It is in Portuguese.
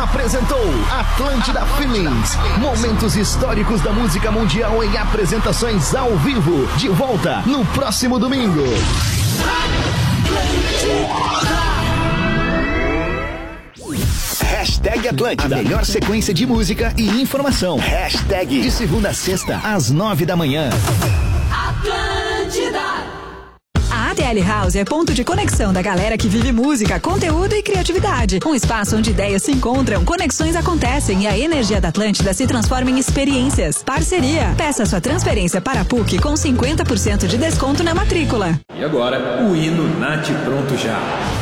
apresentou Atlântida Feelings. Momentos históricos da música mundial em apresentações ao vivo. De volta no próximo domingo. Hashtag Atlântida. A melhor sequência de música e informação. Hashtag de segunda a sexta, às 9 da manhã. Atlântida. A ATL House é ponto de conexão da galera que vive música, conteúdo e criatividade. Um espaço onde ideias se encontram, conexões acontecem e a energia da Atlântida se transforma em experiências. Parceria. Peça sua transferência para a PUC com 50% de desconto na matrícula. E agora, o hino Nath Pronto Já.